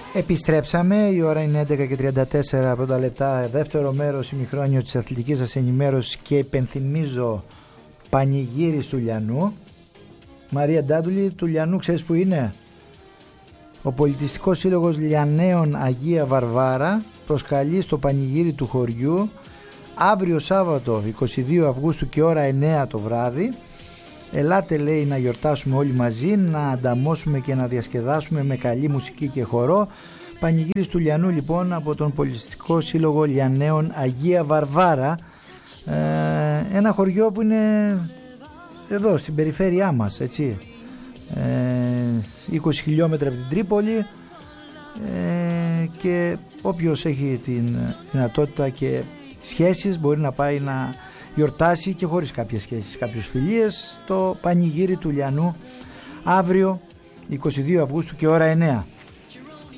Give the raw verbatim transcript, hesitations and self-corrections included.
Επιστρέψαμε, η ώρα είναι έντεκα και τριάντα τέσσερα πρώτα λεπτά, δεύτερο μέρος ημιχρόνιο της αθλητικής σας ενημέρωσης και υπενθυμίζω πανηγύρι του Λιανού. Μαρία Ντάντουλη, του Λιανού ξέρεις που είναι? Ο Πολιτιστικός Σύλλογος Λιανέων Αγία Βαρβάρα προσκαλεί στο πανηγύρι του χωριού αύριο Σάββατο είκοσι δύο Αυγούστου και ώρα εννέα το βράδυ. Ελάτε, λέει, να γιορτάσουμε όλοι μαζί, να ανταμώσουμε και να διασκεδάσουμε με καλή μουσική και χορό. Πανηγύρις του Λιανού λοιπόν από τον Πολιτιστικό Σύλλογο Λιανέων Αγία Βαρβάρα, ε, ένα χωριό που είναι εδώ στην περιφέρειά μας, έτσι, ε, είκοσι χιλιόμετρα από την Τρίπολη, ε, και όποιος έχει την δυνατότητα και σχέσεις μπορεί να πάει να γιορτάσει και χωρίς κάποιες σχέσεις, κάποιους φιλίες, στο πανηγύρι του Λιανού αύριο είκοσι δύο Αυγούστου και ώρα εννέα.